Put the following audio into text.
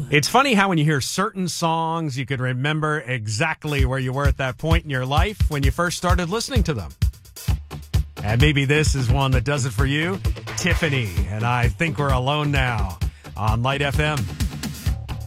It's funny how when you hear certain songs, you could remember exactly where you were at that point in your life when you first started listening to them. And maybe this is one that does it for you. Tiffany and I Think We're Alone Now on Light FM.